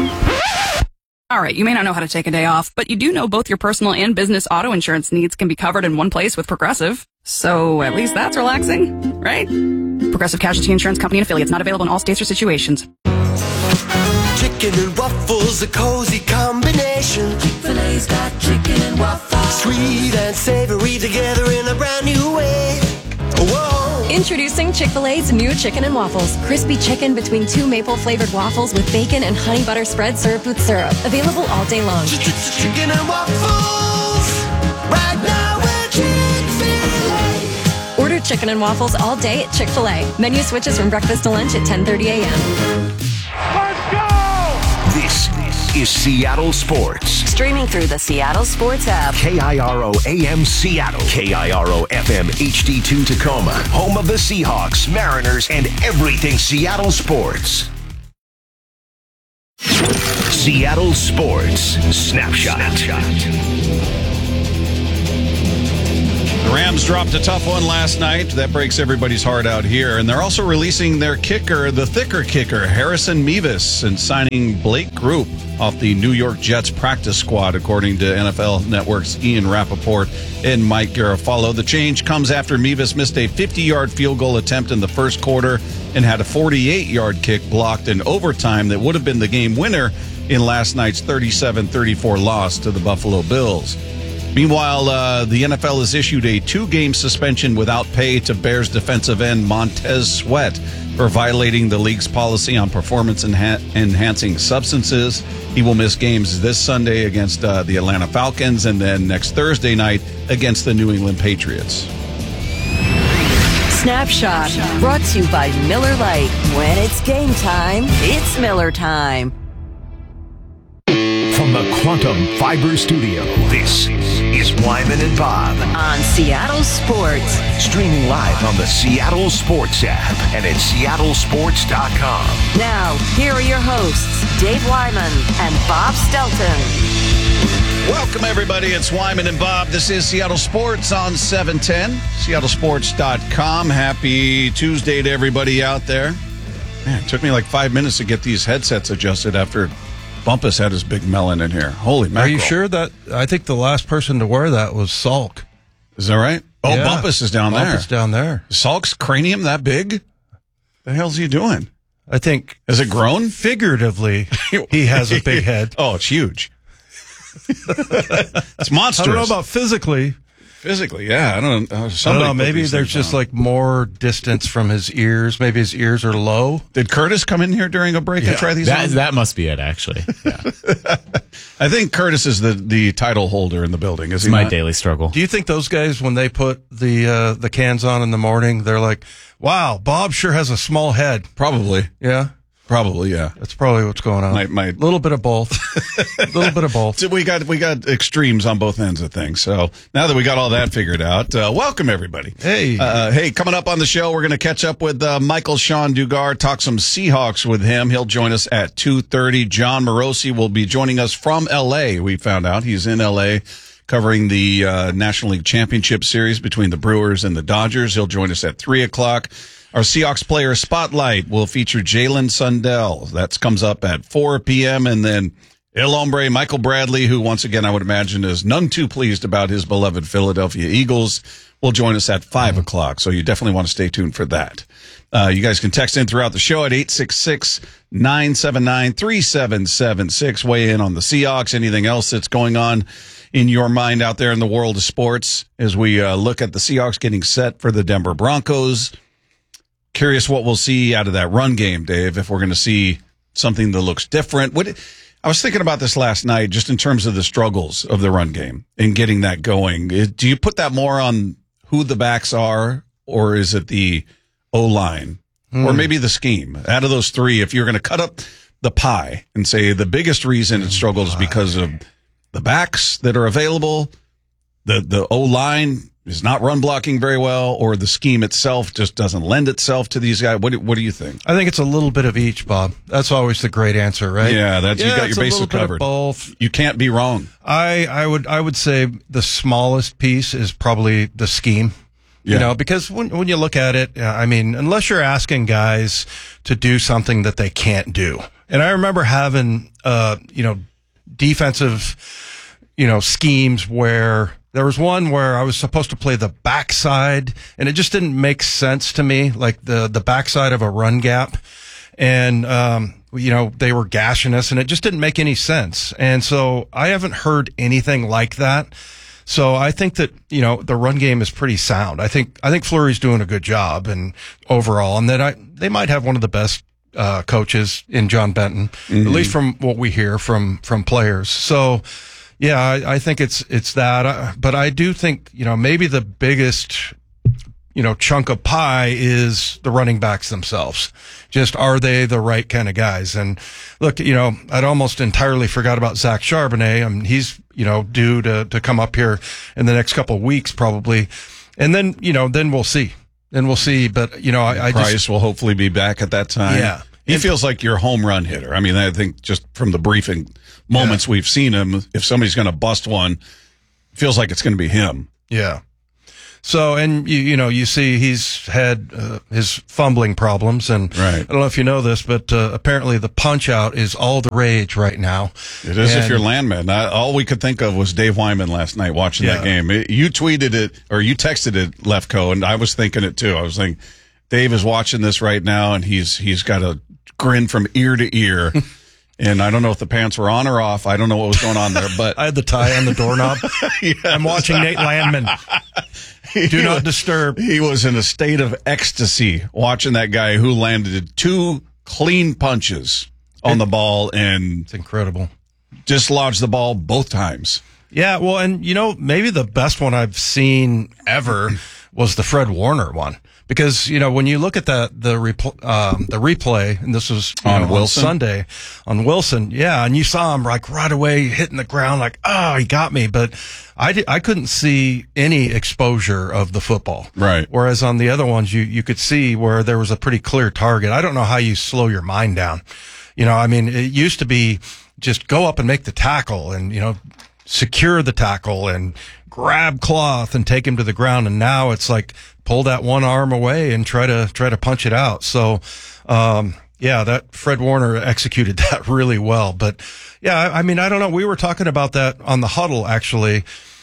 All right, you may not know how to take a day off, but you do know both your personal and business auto insurance needs can be covered in one place with Progressive. So at least that's relaxing, right? Progressive Casualty Insurance Company and affiliates, not available in all states or situations. Chick chicken and waffles, a cozy combination. Chick-fil-A's got chicken and waffles. Sweet and savory together in a brand new way. Whoa. Introducing Chick-fil-A's new chicken and waffles. Crispy chicken between two maple-flavored waffles with bacon and honey butter spread served with syrup. Available all day long. Chicken and waffles. Right now we're Chick-fil-A. Order chicken and waffles all day at Chick-fil-A. Menu switches from breakfast to lunch at ten thirty a.m. This is Seattle Sports. Streaming through the Seattle Sports app. K I R O A M Seattle. K I R O F M H D two Tacoma. Home of the Seahawks, Mariners, and everything Seattle sports. Seattle Sports Snapshot. The Rams dropped a tough one last night. That breaks everybody's heart out here. And they're also releasing their kicker, the thicker kicker, Harrison Mevis, and signing Blake Group off the New York Jets practice squad, according to N F L Network's Ian Rappaport and Mike Garafolo. The change comes after Mevis missed a fifty-yard field goal attempt in the first quarter and had a forty-eight-yard kick blocked in overtime that would have been the game winner in last night's thirty-seven thirty-four loss to the Buffalo Bills. Meanwhile, uh, the N F L has issued a two-game suspension without pay to Bears defensive end Montez Sweat for violating the league's policy on performance-enhancing substances. He will miss games this Sunday against uh, the Atlanta Falcons and then next Thursday night against the New England Patriots. Snapshot, brought to you by Miller Lite. When it's game time, it's Miller time. From the Quantum Fiber Studio, this is Wyman and Bob on Seattle Sports. Streaming live on the Seattle Sports app and at seattle sports dot com. Now, here are your hosts, Dave Wyman and Bob Stelton. Welcome, everybody. It's Wyman and Bob. This is Seattle Sports on seven ten, seattle sports dot com. Happy Tuesday to everybody out there. Man, it took me like five minutes to get these headsets adjusted after Bumpus had his big melon in here. Holy mackerel. Are you sure that? I think the last person to wear that was Salk. Is that right? Oh, yeah. Bumpus is down Bumpus there. Bumpus down there. Salk's cranium that big? The hell's he doing? I think. Is it grown? Figuratively, he has a big head. Oh, it's huge. It's monstrous. I don't know about physically. Physically, yeah. I don't know. I don't know. Maybe there's just on. like more distance from his ears. Maybe his ears are low. Did Curtis come in here during a break yeah. and try these that, on? That must be it, actually. Yeah. I think Curtis is the, the title holder in the building. Is it's he my not? daily struggle. Do you think those guys, when they put the uh, the cans on in the morning, they're like, wow, Bob sure has a small head? Probably. Yeah. Probably, yeah. That's probably what's going on. My, my little bit of both. A little bit of both. So we got we got extremes on both ends of things. So now that we got all that figured out, uh, welcome everybody. Hey, uh, hey, coming up on the show, we're going to catch up with uh, Michael Sean Dugar, talk some Seahawks with him. He'll join us at two thirty. John Morosi will be joining us from L A. We found out he's in L A covering the uh, National League Championship Series between the Brewers and the Dodgers. He'll join us at three o'clock. Our Seahawks player spotlight will feature Jalen Sundell. That comes up at four p.m. And then El Hombre, Michael Bradley, who once again I would imagine is none too pleased about his beloved Philadelphia Eagles, will join us at five mm-hmm. o'clock. So you definitely want to stay tuned for that. Uh, you guys can text in throughout the show at eight six six, nine seven nine, three seven seven six. Weigh in on the Seahawks, anything else that's going on in your mind out there in the world of sports as we uh, look at the Seahawks getting set for the Denver Broncos. Curious what we'll see out of that run game, Dave, if we're going to see something that looks different. What I was thinking about this last night, just in terms of the struggles of the run game and getting that going. Do you put that more on who the backs are, or is it the O-line, mm. or maybe the scheme? Out of those three, if you're going to cut up the pie and say the biggest reason it struggles is because of the backs that are available, the the O-line is not run blocking very well, or the scheme itself just doesn't lend itself to these guys. What do, what do you think? I think it's a little bit of each, Bob. That's always the great answer, right? Yeah, that's yeah, you got your bases covered. Both. You can't be wrong. I, I would I would say the smallest piece is probably the scheme. Yeah. You know, because when when you look at it, I mean, unless you're asking guys to do something that they can't do. And I remember having uh, you know, defensive, you know, schemes where there was one where I was supposed to play the backside, and it just didn't make sense to me, like the, the backside of a run gap. and um, you know, they were gashing us, and it just didn't make any sense. And so I haven't heard anything like that. So I think that, you know, the run game is pretty sound. I think I think Fleury's doing a good job and overall, and that I they might have one of the best uh, coaches in John Benton, mm-hmm. at least from what we hear from from players. So yeah, I, I think it's it's that. Uh, but I do think, you know, maybe the biggest, you know, chunk of pie is the running backs themselves. Just are they the right kind of guys? And look, you know, I'd almost entirely forgot about Zach Charbonnet. I mean, he's, you know, due to, to come up here in the next couple of weeks probably. And then, you know, then we'll see. Then we'll see. But, you know, I, I Price just, will hopefully be back at that time. Yeah. He And- feels like your home run hitter. I mean, I think just from the briefing moments Yeah. we've seen him, if somebody's going to bust one, feels like it's going to be him. Yeah. So, and you, you know, you see he's had uh, his fumbling problems, and right. I don't know if you know this, but uh, apparently the punch out is all the rage right now. It is and, if you're Landman. I, all we could think of was Dave Wyman last night watching Yeah. that game. It, you tweeted it, or you texted it, Lefko, and I was thinking it too. I was thinking, Dave is watching this right now, and he's he's got a grin from ear to ear. And I don't know if the pants were on or off. I don't know what was going on there, but I had the tie on the doorknob. Yes. I'm watching Nate Landman. Do not disturb. He was in a state of ecstasy watching that guy who landed two clean punches on the ball and It's incredible. dislodged the ball both times. Yeah, well, and you know, maybe the best one I've seen ever was the Fred Warner one. Because, you know, when you look at the the repl- um, the replay, and this was you On know, Wilson? on Sunday on Wilson, yeah, and you saw him like right away hitting the ground, like, oh, he got me, but I di- I couldn't see any exposure of the football, Right. Whereas on the other ones, you you could see where there was a pretty clear target. I don't know how you slow your mind down. You know, I mean, it used to be just go up and make the tackle, and you know, secure the tackle and grab cloth and take him to the ground. And now it's like pull that one arm away and try to try to punch it out. So, um, yeah, that Fred Warner executed that really well. But yeah, I, I mean, I don't know. We were talking about that on the huddle actually.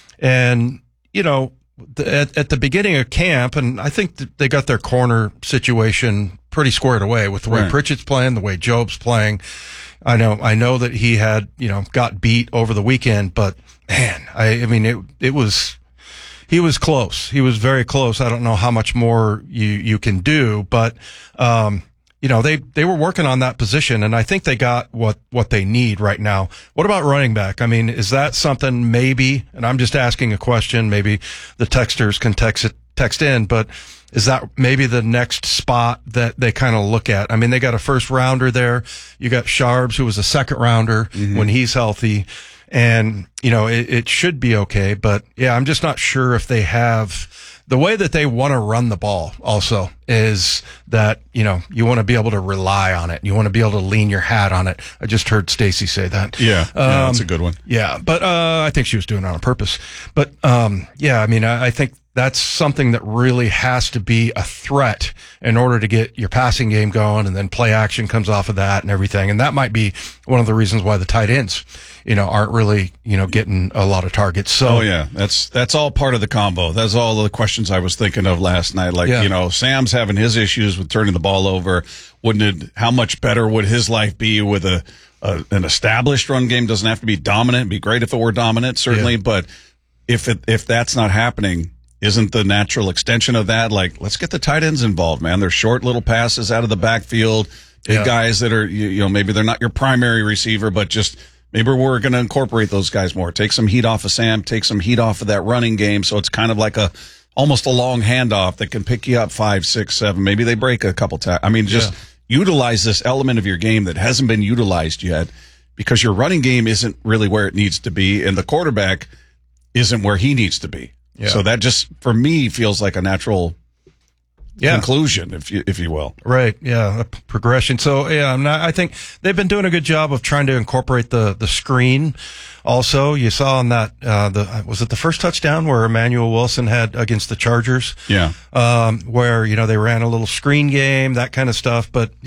And, you know, the, at, at the beginning of camp, and I think that they got their corner situation pretty squared away with the way Right. Pritchett's playing, the way Job's playing. I know, I know that he had, you know, got beat over the weekend, but man, I, I mean, it, it was, he was close. He was very close. I don't know how much more you, you can do, but, um, you know, they, they were working on that position, and I think they got what, what they need right now. What about running back? I mean, is that something maybe, and I'm just asking a question, maybe the texters can text it, text in, but is that maybe the next spot that they kind of look at? I mean, they got a first rounder there. You got Sharbs, who was a second rounder Mm-hmm. when he's healthy. And, you know, it, it should be okay. But yeah, I'm just not sure if they have the way that they want to run the ball also is that, you know, you want to be able to rely on it. You want to be able to lean your hat on it. I just heard Stacy say that. Yeah, yeah, Um, that's a good one. Yeah. But, uh, I think she was doing it on purpose. But, um, yeah, I mean, I, I think that's something that really has to be a threat in order to get your passing game going, and then play action comes off of that and everything. And that might be one of the reasons why the tight ends, you know, aren't really, you know, getting a lot of targets. So, Oh yeah, that's that's all part of the combo. That's all the questions I was thinking of last night. Like, Yeah. you know, Sam's having his issues with turning the ball over. Wouldn't it? How much better would his life be with a, a an established run game? Doesn't have to be dominant. It'd be great if it were dominant, certainly. Yeah. But if it if that's not happening, isn't the natural extension of that like, let's get the tight ends involved, man? They're short little passes out of the backfield. Big Yeah. guys that are, you, you know, maybe they're not your primary receiver, but just maybe we're going to incorporate those guys more. Take some heat off of Sam, take some heat off of that running game. So it's kind of like a, almost a long handoff that can pick you up five, six, seven. Maybe they break a couple times. I mean, just Yeah. utilize this element of your game that hasn't been utilized yet, because your running game isn't really where it needs to be, and the quarterback isn't where he needs to be. Yeah. So that just, for me, feels like a natural Yeah. conclusion, if you, if you will. Right. Yeah. A p- progression. So yeah, I'm not, I think they've been doing a good job of trying to incorporate the, the screen. Also, you saw on that, uh, the, was it the first touchdown where Emmanuel Wilson had against the Chargers? Yeah. Um, where, you know, they ran a little screen game, that kind of stuff, but he just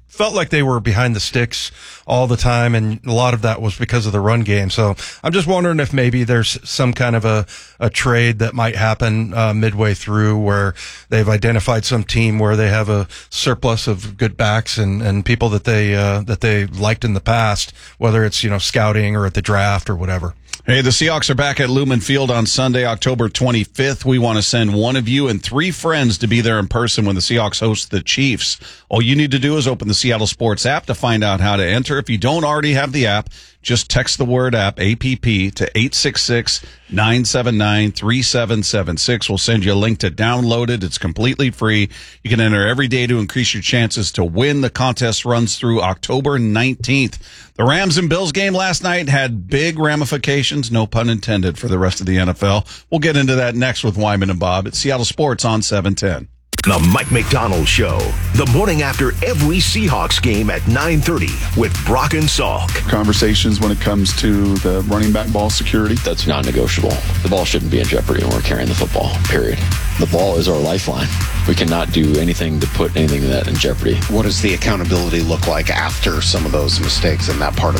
felt like they were behind the sticks all the time, and a lot of that was because of the run game. So I'm just wondering if maybe there's some kind of a, a trade that might happen uh, midway through where they've identified some team where they have a surplus of good backs and, and people that they uh, that they liked in the past, whether it's, you know, scouting or at the draft or whatever. Hey, the Seahawks are back at Lumen Field on Sunday, October twenty-fifth. We want to send one of you and three friends to be there in person when the Seahawks host the Chiefs. All you need to do is open the Seattle Sports app to find out how to enter. If you don't already have the app, just text the word app, A P P, to eight six six, nine seven nine, three seven seven six. We'll send you a link to download it. It's completely free. You can enter every day to increase your chances to win. The contest runs through October nineteenth. The Rams and Bills game last night had big ramifications, no pun intended, for the rest of the N F L. We'll get into that next with Wyman and Bob at Seattle Sports on seven ten. The Mike McDonald Show, the morning after every Seahawks game at nine thirty with Brock and Salk. Conversations when it comes to the running back ball security. That's not negotiable. The ball shouldn't be in jeopardy when we're carrying the football, period. The ball is our lifeline. We cannot do anything to put anything of that in jeopardy. What does the accountability look like after some of those mistakes in that part of